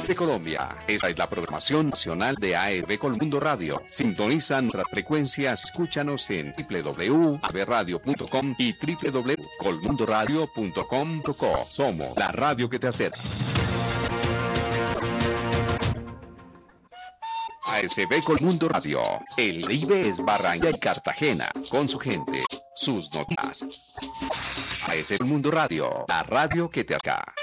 de Colombia. Esta es la programación nacional de AEB Colmundo Radio. Sintoniza nuestras frecuencias, escúchanos en www.abradio.com y www.colmundoradio.com.co. Somos la radio que te acerca. ASB Colmundo Radio. El Caribe es Barranquilla y Cartagena, con su gente, sus notas. ASB Colmundo Radio, la radio que te acerca.